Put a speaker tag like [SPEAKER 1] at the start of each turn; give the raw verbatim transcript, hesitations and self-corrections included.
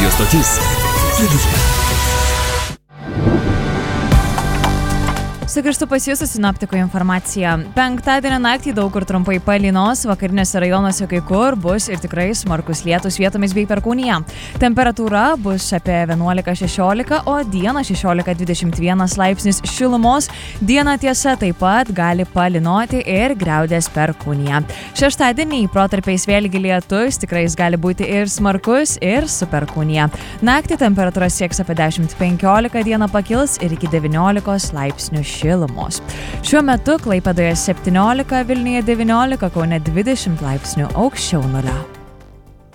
[SPEAKER 1] Radio stotis Kėdainiai.
[SPEAKER 2] Sugrįžtu pas jūsų sinoptikų informaciją. Penktadienio naktį daug kur trumpai palynos, vakarinėse rajonuose kai kur bus ir tikrai smarkus lietus vietomis bei perkūnija. Temperatūra bus apie vienuolika šešiolika, o dieną šešiolika dvidešimt vienas laipsnis šilumos. Dieną tiesa taip pat gali palynoti ir griaudės perkūnija. Šeštadienį protarpiais vėlgi lietus, tikrai jis gali būti ir smarkus, ir su perkūnija. Naktį temperatūra sieks apie dešimt penkiolika, dieną pakils ir iki devyniolikos laipsnių šilumos. Šiuo metu Klaipėdoje septyniolika, Vilniuje devyniolika, Kaune dvidešimt laipsnių aukščiau nulio.